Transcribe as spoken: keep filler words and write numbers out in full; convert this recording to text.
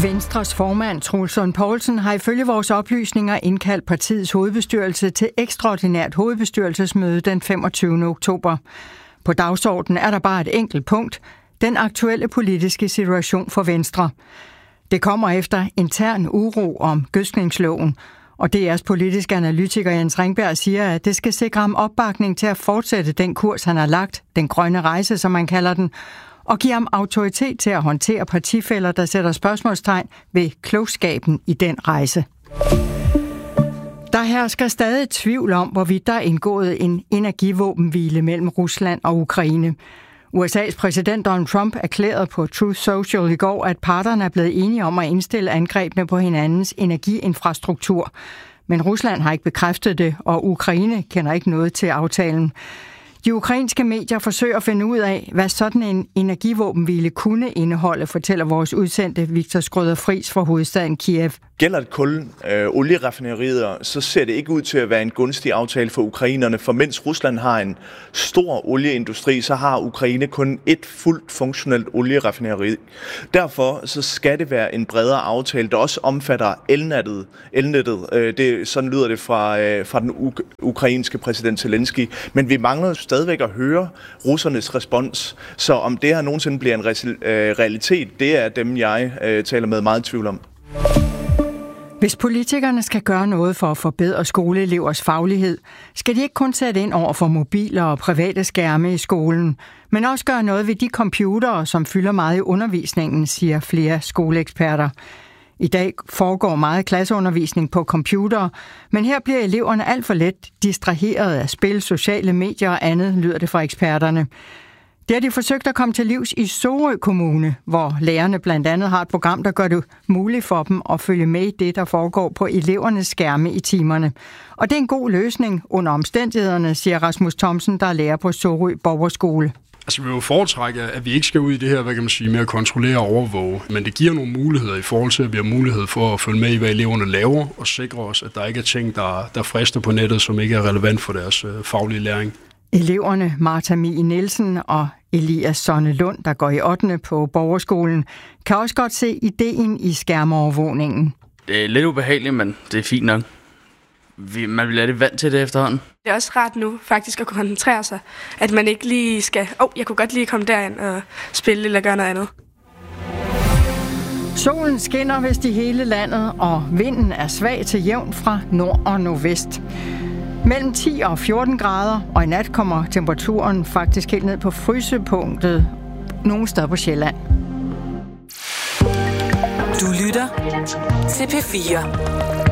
Venstres formand, Troels Lund Poulsen, har ifølge vores oplysninger indkaldt partiets hovedbestyrelse til ekstraordinært hovedbestyrelsesmøde den femogtyvende oktober. På dagsordenen er der bare et enkelt punkt: den aktuelle politiske situation for Venstre. Det kommer efter intern uro om gødskningsloven, og D R's politiske analytiker Jens Ringberg siger, at det skal sikre ham opbakning til at fortsætte den kurs, han har lagt, den grønne rejse, som man kalder den, og give ham autoritet til at håndtere partifæller, der sætter spørgsmålstegn ved klogskaben i den rejse. Der hersker stadig tvivl om, hvorvidt der er indgået en energivåbenhvile mellem Rusland og Ukraine. U S A's præsident Donald Trump erklærede på Truth Social i går, at parterne er blevet enige om at indstille angrebene på hinandens energiinfrastruktur. Men Rusland har ikke bekræftet det, og Ukraine kender ikke noget til aftalen. De ukrainske medier forsøger at finde ud af, hvad sådan en energivåbenhvile kunne indeholde, fortæller vores udsendte Victor Skrøder Friis fra hovedstaden Kiev. Gælder det kul, øh, olieraffinerier, så ser det ikke ud til at være en gunstig aftale for ukrainerne, for mens Rusland har en stor olieindustri, så har Ukraine kun et fuldt funktionelt olieraffineri. Derfor så skal det være en bredere aftale, der også omfatter elnettet. elnettet. Øh, det, sådan lyder det fra, øh, fra den uk- ukrainske præsident Zelensky. Men vi mangler stadigvæk at høre russernes respons, så om det her nogensinde bliver en re- øh, realitet, det er dem, jeg øh, taler med meget tvivl om. Hvis politikerne skal gøre noget for at forbedre skoleelevers faglighed, skal de ikke kun sætte ind over for mobiler og private skærme i skolen, men også gøre noget ved de computere, som fylder meget i undervisningen, siger flere skoleeksperter. I dag foregår meget klasseundervisning på computere, men her bliver eleverne alt for let distraheret af spil, sociale medier og andet, lyder det fra eksperterne. Det har de forsøgt at komme til livs i Sorø Kommune, hvor lærerne blandt andet har et program, der gør det muligt for dem at følge med i det, der foregår på elevernes skærme i timerne. Og det er en god løsning under omstændighederne, siger Rasmus Thomsen, der er lærer på Sorø Borgerskole. Altså, vi vil jo foretrække, at vi ikke skal ud i det her, hvad kan man sige, med at kontrollere og overvåge, men det giver nogle muligheder i forhold til, at vi har mulighed for at følge med i, hvad eleverne laver, og sikre os, at der ikke er ting, der, der frister på nettet, som ikke er relevant for deres øh, faglige læring. Eleverne Martha Mie Nielsen og Elias Sonne Lund, der går i ottende på Borgerskolen, kan også godt se ideen i skærmovervågningen. Det er lidt ubehageligt, men det er fint nok. Vi, man bliver lidt vant til det efterhånden. Det er også rart nu faktisk at kunne koncentrere sig, at man ikke lige skal, åh, oh, jeg kunne godt lige komme derind og spille eller gøre noget andet. Solen skinner vist i hele landet, og vinden er svag til jævn fra nord og nordvest. Mellem ti og fjorten grader, og i nat kommer temperaturen faktisk helt ned på frysepunktet nogle steder på Sjælland. Du lytter til P fire.